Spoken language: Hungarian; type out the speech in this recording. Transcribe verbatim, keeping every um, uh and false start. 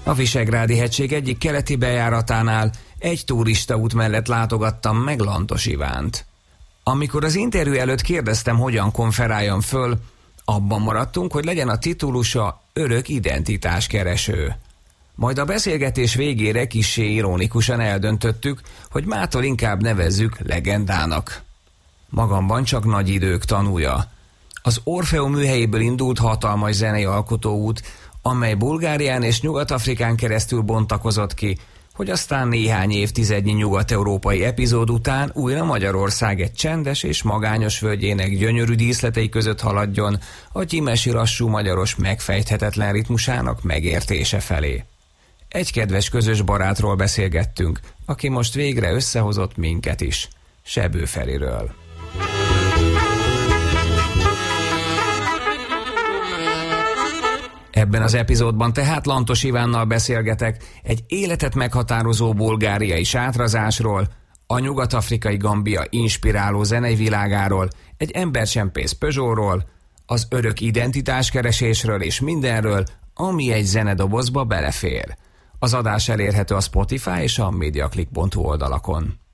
A Visegrádi-hegység egyik keleti bejáratánál egy turistaút mellett látogattam meg Lantos Ivánt. Amikor az interjú előtt kérdeztem, hogyan konferáljam föl, abban maradtunk, hogy legyen a titulusa örök identitáskereső. Majd a beszélgetés végére kissé ironikusan eldöntöttük, hogy mától inkább nevezzük legendának. Magamban csak nagy idők tanúja. Az Orfeum műhelyéből indult hatalmas zenei alkotóút, amely Bulgárián és Nyugat-Afrikán keresztül bontakozott ki, hogy aztán néhány évtizednyi nyugat-európai epizód után újra Magyarország egy csendes és magányos völgyének gyönyörű díszletei között haladjon a gyimesi lassú magyaros megfejthetetlen ritmusának megértése felé. Egy kedves közös barátról beszélgettünk, aki most végre összehozott minket is, Sebő Feriről. Ebben az epizódban tehát Lantos Ivánnal beszélgetek egy életet meghatározó bulgáriai sátrazásról, a nyugat-afrikai Gambia inspiráló zenei világáról, egy embercsempész Peugeotról, az örök identitáskeresésről és mindenről, ami egy zenedobozba belefér. Az adás elérhető a Spotify és a mediaclick pont hu oldalakon.